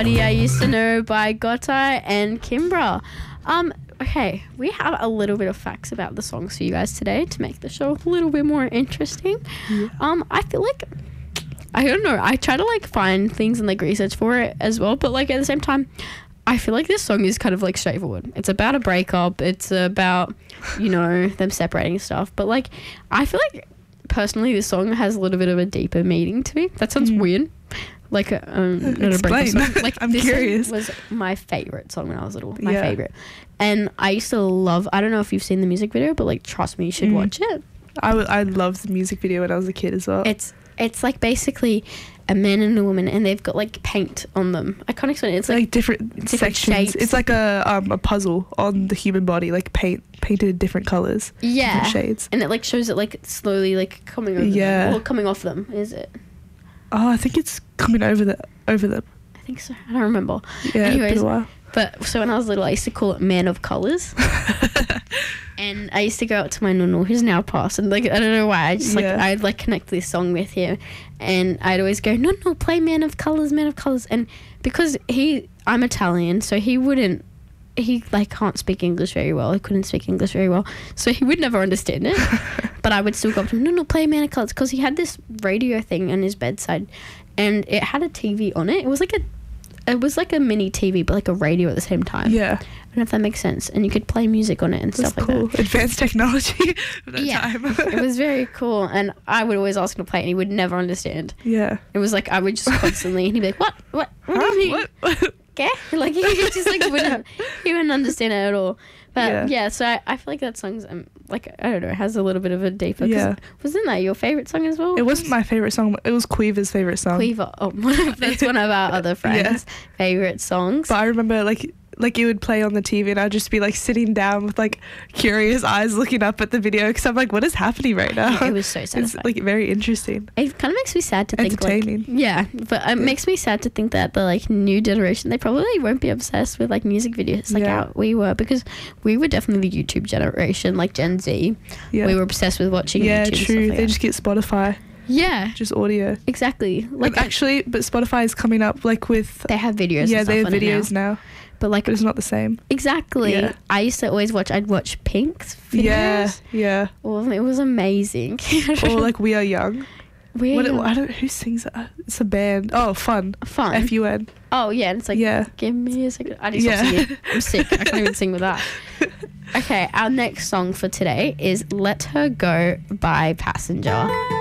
I Used to Know by Gotai and Kimbra. Okay, we have a little bit of facts about the songs for you guys today to make the show a little bit more interesting. Yeah. I feel like, I don't know, I try to like find things and like research for it as well, but like at the same time, I feel like this song is kind of like straightforward. It's about a breakup, it's about, you know, them separating and stuff, but like I feel like personally this song has a little bit of a deeper meaning to me. That sounds weird. Like not a breakup song. Like I'm this curious. song was my favorite song when I was little. My favorite. And I used to love, I don't know if you've seen the music video, but like trust me, you should watch it. I loved the music video when I was a kid as well. It's like basically a man and a woman, and they've got like paint on them. I can't explain it. It's like different sections. Shapes. It's like a puzzle on the human body, like painted in different colours. Yeah. Different shades. And it like shows it like slowly like coming over them, or coming off them, is it? Oh, I think it's coming over them. I think so. I don't remember. Yeah, anyways, it's been a while. But so when I was little, I used to call it Man of Colours. And I used to go up to my nunu, who's now passed, and like I don't know why, I just like I'd like connect this song with him, and I'd always go, no, play Man of Colours, and because I'm Italian, so he like can't speak English very well. He couldn't speak English very well, so he would never understand it. But I would still go up to him, no, play Man of Colours, because he had this radio thing on his bedside, and it had a TV on it. It was like a mini TV, but like a radio at the same time. Yeah. I don't know if that makes sense. And you could play music on it and stuff like that. Advanced technology at that time. It was very cool. And I would always ask him to play it, and he would never understand. Yeah. It was like I would just constantly, and he'd be like, what do you mean? What? Okay? Like he just like he wouldn't understand it at all. But yeah, so I feel like that song's like, I don't know, has a little bit of a deeper. Yeah. Wasn't that your favourite song as well? It wasn't my favourite song. It was Quiver's favourite song. Quiver. Oh, that's one of our other friends' favourite songs. But I remember like it would play on the TV, and I'd just be like sitting down with like curious eyes looking up at the video, because I'm like, what is happening right now? It was so satisfying. It's like very interesting. It kind of makes me sad to think entertaining. But it makes me sad to think that the like new generation, they probably won't be obsessed with like music videos like how we were, because we were definitely the YouTube generation, like Gen Z. We were obsessed with watching YouTube. Yeah, true. And stuff like they just get Spotify. Yeah, just audio. Exactly. Like actually, but Spotify is coming up like with. They have videos. Yeah, and stuff they have on videos it now. now. But it's not the same. Exactly. Yeah. I used to always I'd watch Pink's videos. Yeah. Well, it was amazing. Or like We Are Young. Who sings that? It's a band. Oh, Fun. F-U-N. Oh, yeah. And it's like, give me a second. I need to stop singing. I'm sick. I can't even sing with that. Okay, our next song for today is Let Her Go by Passenger.